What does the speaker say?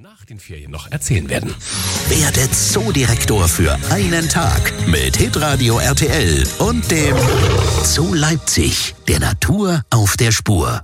nach den Ferien noch erzählen werden. Werde Zoodirektor für einen Tag mit Hitradio RTL und dem Zoo Leipzig, der Natur auf der Spur.